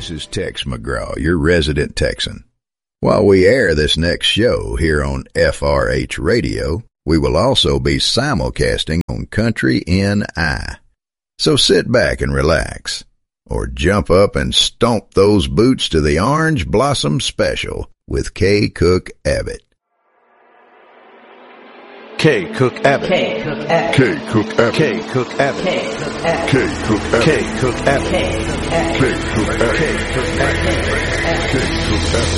This is Tex McGraw, your resident Texan. While we air this next show here on FRH Radio, we will also be simulcasting on Country NI. So sit back and relax, or jump up and stomp those boots to the Orange Blossom Special with K. Cook Abbott. K. Cook Abbott. K. Cook Abbott. K. Cook Abbott. K. Cook Abbott. K. Cook Abbott. K. Cook Abbott. K. Cook Abbott. K. Cook Abbott. K. Cook Abbott. K. Cook Abbott. K. Cook Abbott.